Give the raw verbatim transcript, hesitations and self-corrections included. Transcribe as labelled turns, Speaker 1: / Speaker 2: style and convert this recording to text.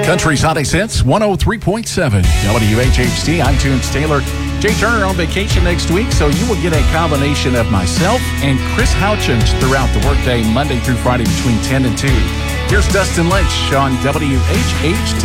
Speaker 1: Country's Hottest Hits, one oh three point seven W H H T. I'm Tunes Taylor. Jay Turner on vacation next week, so you will get a combination of myself and Chris Houchins throughout the workday, Monday through Friday between ten and two. Here's Dustin Lynch on W H H T.